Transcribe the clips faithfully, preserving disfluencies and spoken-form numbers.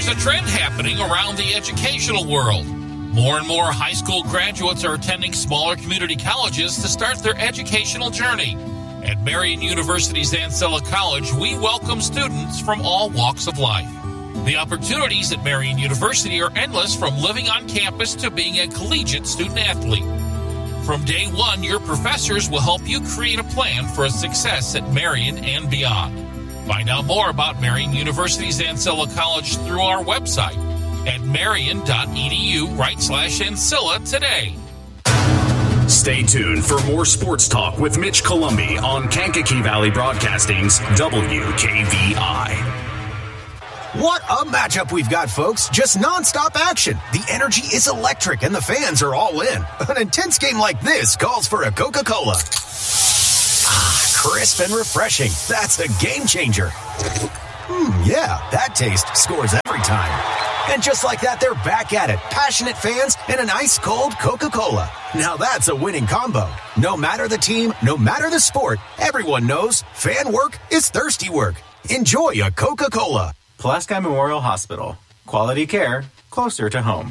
There's a trend happening around the educational world. More and more high school graduates are attending smaller community colleges to start their educational journey. At Marian University's Ancilla College, we welcome students from all walks of life. The opportunities at Marian University are endless, from living on campus to being a collegiate student-athlete. From day one, your professors will help you create a plan for a success at Marian and beyond. Find out more about Marian University's Ancilla College through our website at marian.edu right slash Ancilla today. Stay tuned for more sports talk with Mitch Columbi on Kankakee Valley Broadcasting's W K V I. What a matchup we've got, folks. Just nonstop action. The energy is electric and the fans are all in. An intense game like this calls for a Coca-Cola. Ah, crisp and refreshing. That's a game changer. Hmm, yeah, that taste scores every time. And just like that, they're back at it. Passionate fans and an ice-cold Coca-Cola. Now that's a winning combo. No matter the team, no matter the sport, everyone knows fan work is thirsty work. Enjoy a Coca-Cola. Pulaski Memorial Hospital. Quality care closer to home.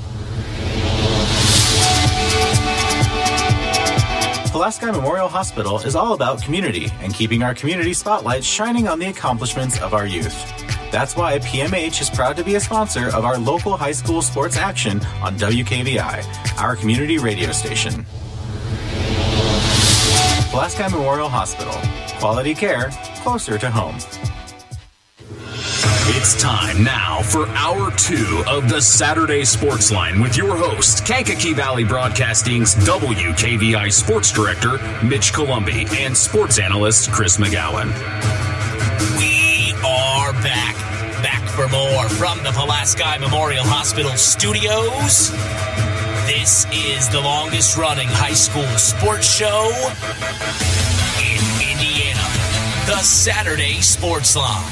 Pulaski Memorial Hospital is all about community and keeping our community spotlight shining on the accomplishments of our youth. That's why P M H is proud to be a sponsor of our local high school sports action on W K V I, our community radio station. Pulaski Memorial Hospital. Quality care closer to home. It's time now for hour two of the Saturday Sports Line with your host, Kankakee Valley Broadcasting's W K V I Sports Director, Mitch Columbi, and sports analyst, Chris McGowan. We are back. Back for more from the Pulaski Memorial Hospital studios. This is the longest-running high school sports show in Indiana, the Saturday Sports Line.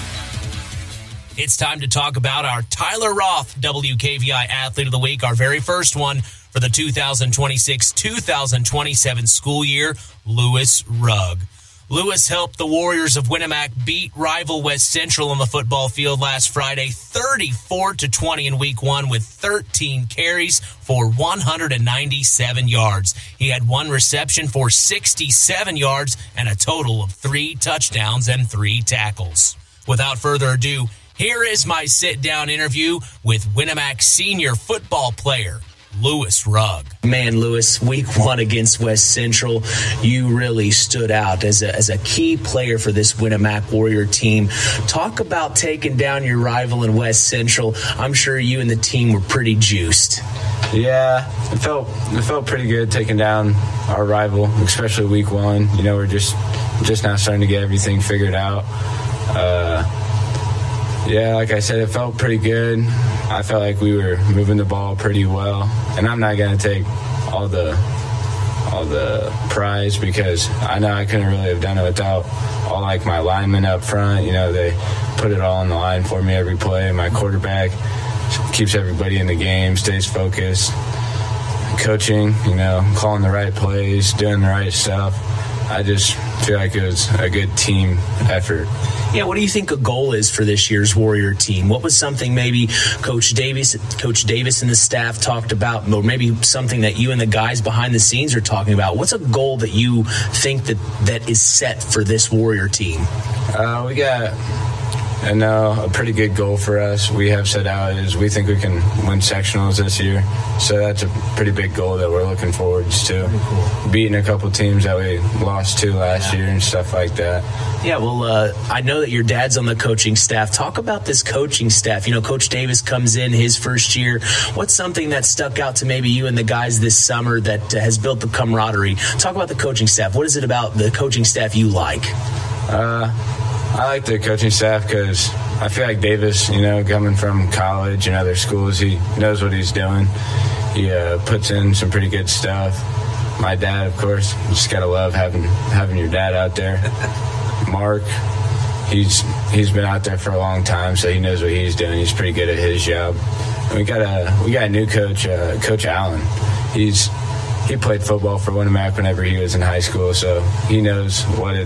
It's time to talk about our Tyler Roth W K V I Athlete of the Week, our very first one for the two thousand twenty-six two thousand twenty-seven school year, Lewis Rugg. Lewis helped the Warriors of Winamac beat rival West Central on the football field last Friday, thirty-four to twenty in week one, with thirteen carries for one hundred ninety-seven yards. He had one reception for sixty-seven yards and a total of three touchdowns and three tackles. Without further ado, here is my sit-down interview with Winamac senior football player, Lewis Rugg. Man, Lewis, week one against West Central, you really stood out as a, as a key player for this Winamac Warrior team. Talk about taking down your rival in West Central. I'm sure you and the team were pretty juiced. Yeah, it felt it felt pretty good taking down our rival, especially week one. You know, we're just just now starting to get everything figured out. Uh, Yeah, like I said, it felt pretty good. I felt like we were moving the ball pretty well. And I'm not going to take all the all the prize because I know I couldn't really have done it without all, like, my linemen up front. You know, they put it all on the line for me every play. My quarterback keeps everybody in the game, stays focused. Coaching, you know, calling the right plays, doing the right stuff. I just feel like it was a good team effort. Yeah, what do you think a goal is for this year's Warrior team? What was something maybe Coach Davis, Coach Davis and the staff talked about, or maybe something that you and the guys behind the scenes are talking about? What's a goal that you think that, that is set for this Warrior team? Uh, we got, I know, a pretty good goal for us. We have set out is we think we can win sectionals this year. So that's a pretty big goal that we're looking forward to. Cool. Beating a couple teams that we lost to last yeah. year and stuff like that. Yeah, well, uh, I know that your dad's on the coaching staff. Talk about this coaching staff. You know, Coach Davis comes in his first year. What's something that stuck out to maybe you and the guys this summer that uh, has built the camaraderie? Talk about the coaching staff. What is it about the coaching staff you like? Uh, I like the coaching staff because I feel like Davis, you know, coming from college and other schools, he knows what he's doing. He uh, puts in some pretty good stuff. My dad, of course, you just got to love having having your dad out there. Mark, he's he's been out there for a long time, so he knows what he's doing. He's pretty good at his job. And we got a we got a new coach, uh, Coach Allen. He's he played football for Winamac whenever he was in high school, so he knows what it's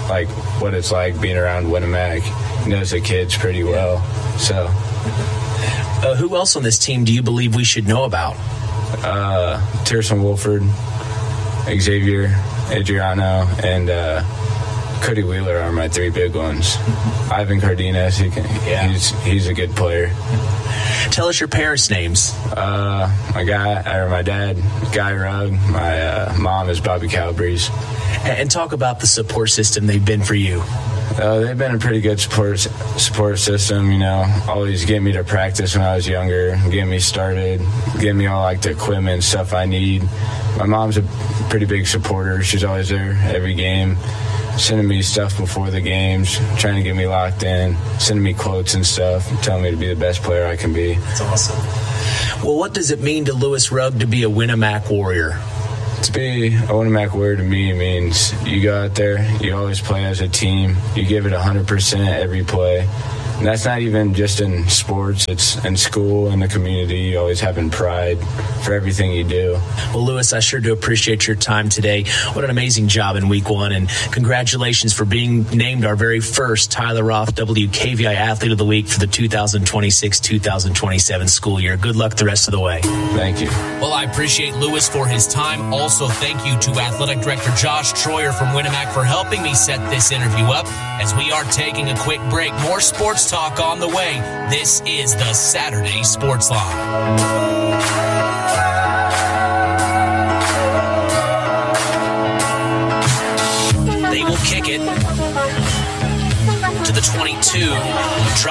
like what it's like being around Winamac. He knows the kids pretty well. So, uh, who else on this team do you believe we should know about? Uh, Tierson Wolford, Xavier Adriano, and uh, Cody Wheeler are my three big ones. Ivan Cardenas, he can, yeah. he's he's a good player. Tell us your parents' names. Uh, my guy, or my dad, Guy Rugg. My uh, mom is Bobby Calabrese. And talk about the support system they've been for you. Uh, they've been a pretty good support support system, you know, always getting me to practice when I was younger, getting me started, getting me all like the equipment and stuff I need. My mom's a pretty big supporter. She's always there every game, sending me stuff before the games, trying to get me locked in, sending me quotes and stuff, telling me to be the best player I can be. That's awesome. Well, what does it mean to Lewis Rugg to be a Winamac Warrior? To be a Winamac Warrior to me means you go out there, you always play as a team, you give it one hundred percent every play. And that's not even just in sports, it's in school, in the community, you always having pride for everything you do. Well, Lewis, I sure do appreciate your time today. What an amazing job in week one, and congratulations for being named our very first Tyler Roth W K V I Athlete of the Week for the two thousand twenty-six two thousand twenty-seven school year. Good luck the rest of the way. Thank you. Well, I appreciate Lewis for his time. Also, thank you to Athletic Director Josh Troyer from Winamac for helping me set this interview up. As we are taking a quick break, more sports talk on the way. This is the Saturday Sports Line. They will kick it to the twenty-two.